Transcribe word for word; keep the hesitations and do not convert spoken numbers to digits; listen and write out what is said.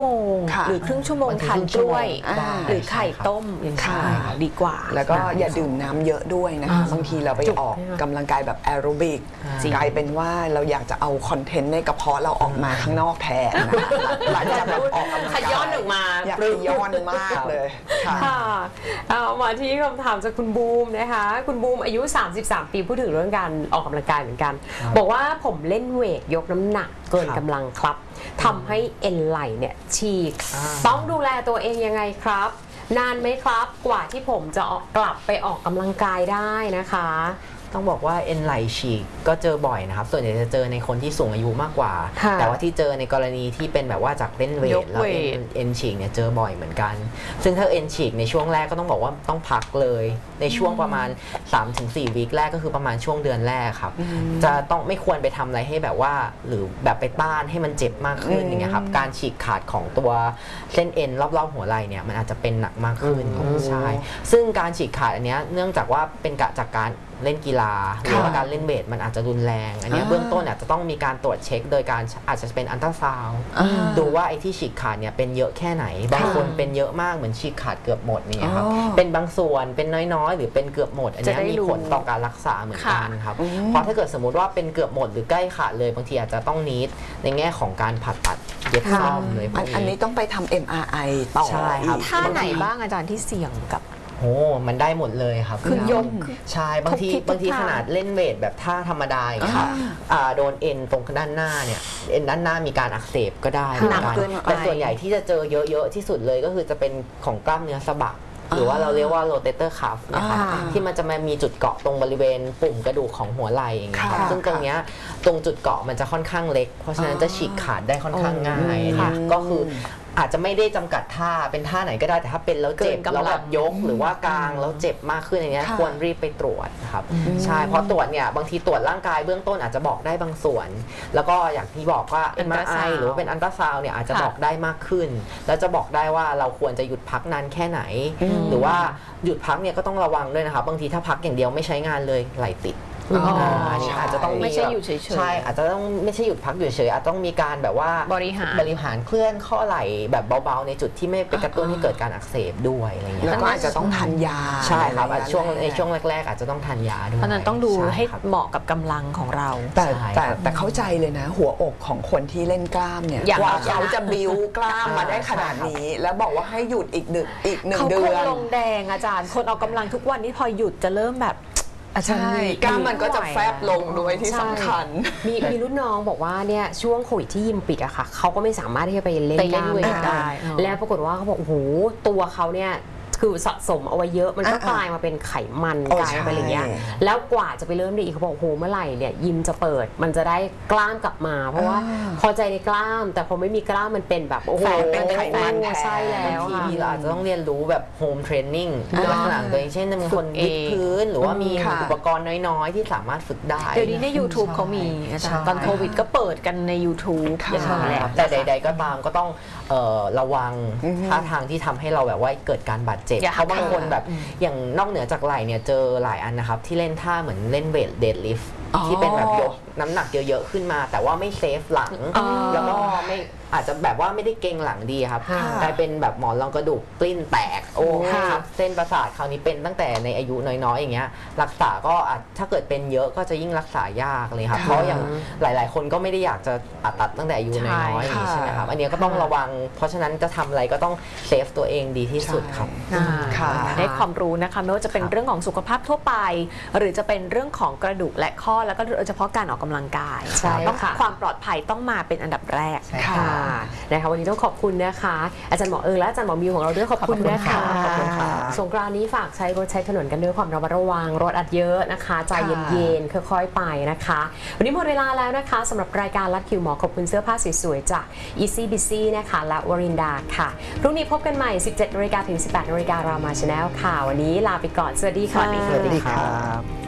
โมงหรือครึ่งชั่วโมงทานกล้วยหรือไข่ต้มอย่างนี้ดีกว่าแล้วก็อย่าดื่มน้ำเยอะด้วยนะคะบางทีเราไปออกกำลังกายแบบแอโรบิกกลายเป็นว่าเราอยากจะเอาคอนเทนต์ในกระเพาะเราออกมาข้างนอกแทนหลังจากแบบออกกำลังกายขย้อนออกมาอยากขย้อนมากเลยค่ะเอามาที่คำถามจากคุณบูมนะคะคุณบูมอายุสามสิบสามปีพูดถึงเรื่องการออกกำลังกายเหมือนกันบอกว่าผมเล่นเวทยกน้ำหนักเกินกำลังครับทำให้เอ็นไหล่เนี่ยฉีกต้องดูแลตัวเองยังไงครับนานไหมครับกว่าที่ผมจะกลับไปออกกำลังกายได้นะคะต้องบอกว่าเอ็นไหล่ฉีกก็เจอบ่อยนะครับส่วนใหญ่จะเจอในคนที่สูงอายุมากกว่าแต่ว่าที่เจอในกรณีที่เป็นแบบว่าจากเล่นเวทแล้วเอ็นฉีกเนี่ยเจอบ่อยเหมือนกันซึ่งถ้าเอ็นฉีกในช่วงแรกก็ต้องบอกว่าต้องพักเลยในช่วงประมาณ สามถึงสี่ วีคแรกก็คือประมาณช่วงเดือนแรกครับจะต้องไม่ควรไปทำอะไรให้แบบว่าหรือแบบไปต้านให้มันเจ็บมากขึ้นอย่างเงี้ยครับการฉีกขาดของตัวเส้นเอ็นรอบๆหัวไหล่เนี่ยมันอาจจะเป็นหนักมากขึ้นใช่ซึ่งการฉีกขาดอันเนี้ยเนื่องจากว่าเป็นกะจากการเล่นกีฬาหรือว่าการเล่นเวทมันอาจจะรุนแรงอันนี้เบื้องต้นอาจจะต้องมีการตรวจเช็คโดยการอาจจะเป็นอัลตราซาวด์ดูว่าไอ้ที่ฉีกขาดเนี่ยเป็นเยอะแค่ไหนบางคนเป็นเยอะมากเหมือนฉีกขาดเกือบหมดเนี่ยครับเป็นบางส่วนเป็นน้อยๆหรือเป็นเกือบหมดอันนี้มีผลต่อการรักษาเหมือนกันครับเพราะถ้าเกิดสมมติว่าเป็นเกือบหมดหรือใกล้ขาดเลยบางทีอาจจะต้องนิดในแง่ของการผ่าตัดเย็บซ่อมเลยอันนี้ต้องไปทำ เอ็ม อาร์ ไอ ต่อใช่ครับท่าไหนบ้างอาจารย์ที่เสี่ยงกับโอ้มันได้หมดเลยครับคือยกใช่บางทีบางทีขนาดเล่นเวทแบบท่าธรรมดาอย่างเงี้ยครับโดนเอ็นตรงด้านหน้าเนี่ยเอ็นด้านหน้ามีการอักเสบก็ได้เหมือนกันแต่ส่วนใหญ่ที่จะเจอเยอะๆที่สุดเลยก็คือจะเป็นของกล้ามเนื้อสะบักหรือว่าเราเรียกว่าโรเตเตอร์คัฟนะคะที่มันจะมามีจุดเกาะตรงบริเวณปุ่มกระดูกของหัวไหล่อย่างเงี้ยครับซึ่งตรงเนี้ยตรงจุดเกาะมันจะค่อนข้างเล็กเพราะฉะนั้นจะฉีกขาดได้ค่อนข้างง่ายก็คืออาจจะไม่ได้จำกัดท่าเป็นท่าไหนก็ได้แต่ถ้าเป็นแล้วเจ็บแล้วแบบยกหรือว่ากลางแล้วเจ็บมากขึ้นอย่างเงี้ยควรรีบไปตรวจครับใช่เพราะตรวจเนี่ยบางทีตรวจร่างกายเบื้องต้นอาจจะบอกได้บางส่วนแล้วก็อย่างที่บอกว่า เอ็ม อาร์ ไอ หรือว่าเป็นอัลตราซาวด์เนี่ยอาจจะบอกได้มากขึ้นแล้วจะบอกได้ว่าเราควรจะหยุดพักนานแค่ไหนหรือว่าหยุดพักเนี่ยก็ต้องระวังด้วยนะครับบางทีถ้าพักอย่างเดียวไม่ใช้งานเลยไหลติดอันนี้อาจจะต้องไม่ใช่อยู่เฉยๆใช่อาจจะต้องไม่ใช่หยุดพักอยู่เฉยอาจต้องมีการแบบว่าบริหารบริหารเคลื่อนข้อไหล่แบบเบาๆในจุดที่ไม่ไปกระตุ้นให้เกิดการอักเสบด้วยอะไรเงี้ยแล้วก็อาจจะต้องทานยาใช่ครับช่วงในช่วงแรกๆอาจจะต้องทานยาด้วยเพราะนั้นต้องดูให้เหมาะกับกำลังของเราแต่แต่แต่เข้าใจเลยนะหัวอกของคนที่เล่นกล้ามเนี่ยกว่าเขาจะบิ้วกล้ามมาได้ขนาดนี้แล้วบอกว่าให้หยุดอีกหนึ่งอีกหนึ่งเดือนเขาคงลงแดงอาจารย์คนออกกำลังทุกวันนี้พอหยุดจะเริ่มแบบใช่กล้ามมันก็จะแฟบลงด้วยที่สำคัญมีมีรุ่นน้องบอกว่าเนี่ยช่วงโควิดที่ยิมปิดอะค่ะเขาก็ไม่สามารถที่จะไปเล่นกล้ามได้แล้วปรากฏว่าเขาบอกโอ้โหตัวเขาเนี่ยคือสะสมเอาไว้เยอะมันก็กลายมาเป็นไขมันกลายมาเป็นอะไรเงี้ยแล้วกว่าจะไปเริ่มได้อีกเขาบอกโอ้โหเมื่อไหร่เนี่ยยิมจะเปิดมันจะได้กล้ามกลับมาเพราะว่าพอใจในกล้ามแต่พอไม่มีกล้ามมันเป็นแบบโอ้โหเป็นไขมันใช่แล้วบางทีเราอาจจะต้องเรียนรู้แบบโฮมเทรนนิ่งลักษณะตัวเองเช่นบางคนวิดพื้นหรือว่ามีอุปกรณ์น้อยๆที่สามารถฝึกได้เดี๋ยวนี้ใน ยูทูบ เขามีอาจารย์ตอนโควิดก็เปิดกันใน ยูทูบอย่างนี้แหละแต่ใดๆก็ตามก็ต้องระวังท่าทางที่ทำให้เราแบบว่าเกิดการบาดเจ็บเพราะบางคนแบบอย่างนอกเหนือจากไหล่เนี่ยเจอหลายอันนะครับที่เล่นท่าเหมือนเล่นเวทเดดลิฟต์ที่เป็นแบบยกน้ำหนักเยอะๆขึ้นมาแต่ว่าไม่เซฟหลังแล้วก็ไม่อาจจะแบบว่าไม่ได้เกร็งหลังดีครับกลายเป็นแบบหมอนรองกระดูกปลิ้นแตกโอ้ครับเส้นประสาทคราวนี้เป็นตั้งแต่ในอายุน้อยๆอย่างเงี้ยรักษาก็ถ้าเกิดเป็นเยอะก็จะยิ่งรักษายากเลยครับเพราะอย่างหลายๆคนก็ไม่ได้อยากจะผ่าตัดตั้งแต่อายุน้อยๆใช่ไหมครับอันนี้ก็ต้องระวังเพราะฉะนั้นจะทำอะไรก็ต้องเซฟตัวเองดีที่สุดครับได้ความรู้นะคะไม่ว่าจะเป็นเรื่องของสุขภาพทั่วไปหรือจะเป็นเรื่องของกระดูกและข้อแล้วก็โดยเฉพาะการออกกำลังกายต้องความปลอดภัยต้องมาเป็นอันดับแรกค่ะนะคะวันนี้ต้องขอบคุณนะคะอาจารย์หมอเอิงและอาจารย์หมอมิวของเราด้วยขอบคุณนะคะสงกรานต์นี้ฝากใช้รถใช้ถนนกันด้วยความระมัดระวังรถอัดเยอะนะคะใจเย็นๆค่อยๆไปนะคะวันนี้หมดเวลาแล้วนะคะสำหรับรายการลัดคิวหมอขอบคุณเสื้อผ้าสวยๆจาก Easy Busy นะคะและวรินดาค่ะพรุ่งนี้พบกันใหม่ สิบเจ็ดนาฬิกา ถึง สิบแปดนาฬิกา รามา ชาแนล ค่ะวันนี้ลาไปก่อนสวัสดีค่ะสวัสดีครับ